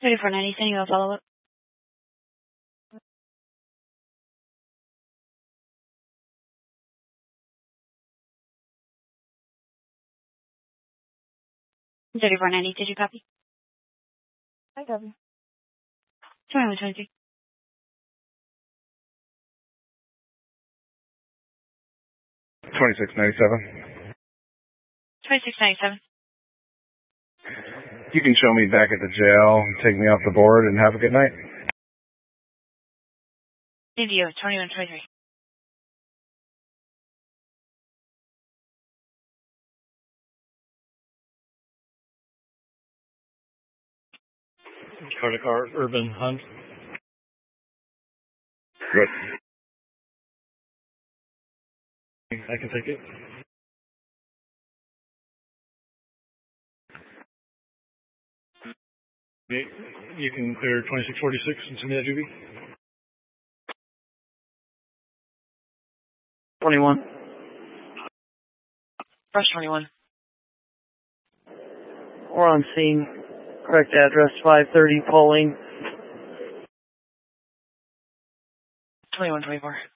3490, sending you a follow-up. $34.90, did you copy? I copy. 2123. $26.97. 2697. You can show me back at the jail, take me off the board, and have a good night. Indio, 2123. Car, Urban Hunt. Good. I can take it. You can clear 2646 and send me that, Juby. 21. Brush 21. We're on scene. Correct address, 530 Pauling. 2124.